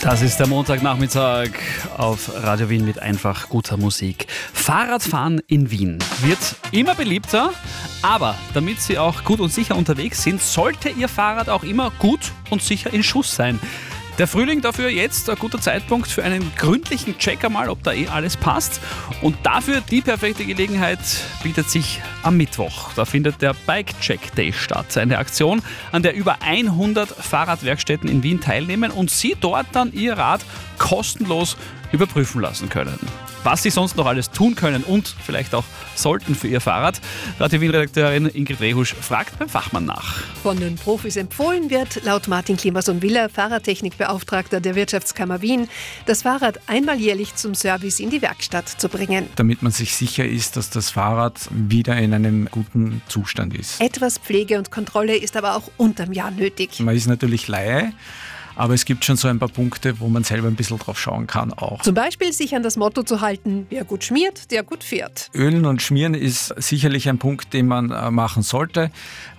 Das ist der Montagnachmittag auf Radio Wien mit einfach guter Musik. Fahrradfahren in Wien wird immer beliebter, aber damit Sie auch gut und sicher unterwegs sind, sollte Ihr Fahrrad auch immer gut und sicher in Schuss sein. Der Frühling dafür jetzt ein guter Zeitpunkt für einen gründlichen Check einmal, ob da alles passt. Und dafür die perfekte Gelegenheit bietet sich am Mittwoch. Da findet der Bike Check Day statt. Eine Aktion, an der über 100 Fahrradwerkstätten in Wien teilnehmen und Sie dort dann Ihr Rad kostenlos überprüfen lassen können. Was Sie sonst noch alles tun können und vielleicht auch sollten für Ihr Fahrrad, Radio Wien-Redakteurin Ingrid Rehusch fragt beim Fachmann nach. Von den Profis empfohlen wird, laut Martin Klimas-Willer, Fahrradtechnikbeauftragter der Wirtschaftskammer Wien, das Fahrrad einmal jährlich zum Service in die Werkstatt zu bringen. Damit man sich sicher ist, dass das Fahrrad wieder in einem guten Zustand ist. Etwas Pflege und Kontrolle ist aber auch unterm Jahr nötig. Man ist natürlich Laie, aber es gibt schon so ein paar Punkte, wo man selber ein bisschen drauf schauen kann auch. Zum Beispiel sich an das Motto zu halten, wer gut schmiert, der gut fährt. Ölen und Schmieren ist sicherlich ein Punkt, den man machen sollte.